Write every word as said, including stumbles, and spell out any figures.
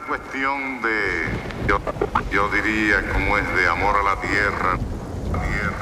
cuestión de, yo, yo diría, como es de amor a la tierra, tierra.